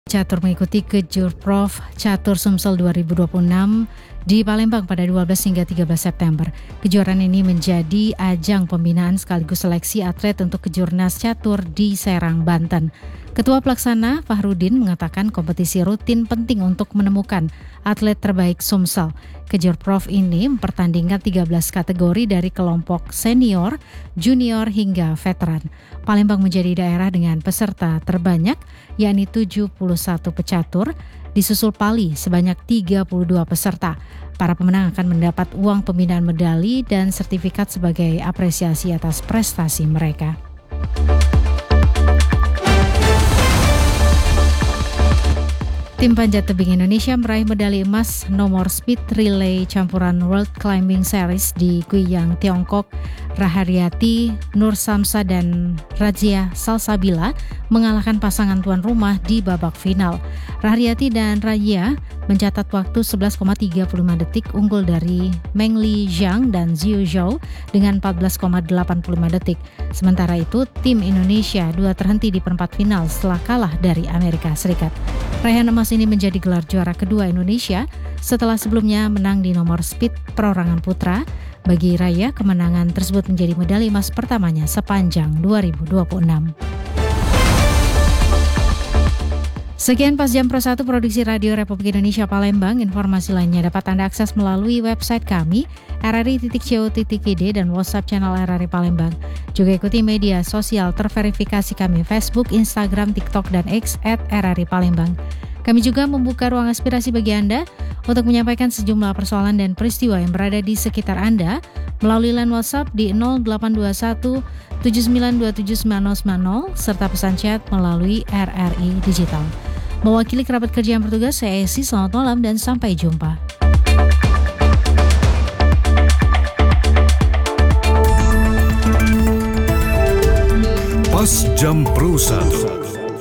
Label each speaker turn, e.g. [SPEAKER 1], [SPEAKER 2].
[SPEAKER 1] Catur mengikuti Kejurprov Catur Sumsel 2026 di Palembang pada 12 hingga 13 September. Kejuaraan ini menjadi ajang pembinaan sekaligus seleksi atlet untuk Kejurnas Catur di Serang, Banten. Ketua Pelaksana Fahrudin mengatakan kompetisi rutin penting untuk menemukan atlet terbaik Sumsel. Kejurprov ini mempertandingkan 13 kategori dari kelompok senior, junior hingga veteran. Palembang menjadi daerah dengan peserta terbanyak, yakni 71 pecatur, disusul Pali sebanyak 32 peserta. Para pemenang akan mendapat uang pembinaan medali dan sertifikat sebagai apresiasi atas prestasi mereka. Tim panjat tebing Indonesia meraih medali emas nomor speed relay campuran World Climbing Series di Guiyang, Tiongkok. Raharyati, Nur Samsa dan Razia Salsabila mengalahkan pasangan tuan rumah di babak final. Raharyati dan Razia mencatat waktu 11,35 detik unggul dari Meng Li Zhang dan Zhu Zhou dengan 14,85 detik. Sementara itu, tim Indonesia terhenti di perempat final setelah kalah dari Amerika Serikat. Raihan emas ini menjadi gelar juara kedua Indonesia setelah sebelumnya menang di nomor speed perorangan putra. Bagi Raya, kemenangan tersebut menjadi medali emas pertamanya sepanjang 2026. Sekian Pas Jam Pro 1 Produksi Radio Republik Indonesia Palembang. Informasi lainnya dapat Anda akses melalui website kami rri.co.id dan WhatsApp channel RRI Palembang. Juga ikuti media sosial terverifikasi kami Facebook, Instagram, TikTok, dan X @RRI Palembang. Kami juga membuka ruang aspirasi bagi Anda untuk menyampaikan sejumlah persoalan dan peristiwa yang berada di sekitar Anda melalui line WhatsApp di 0821 79279090 serta pesan chat melalui RRI Digital. Mewakili kerabat kerja yang bertugas, saya Esi, selamat malam dan sampai jumpa.
[SPEAKER 2] Pas Jam Pro 1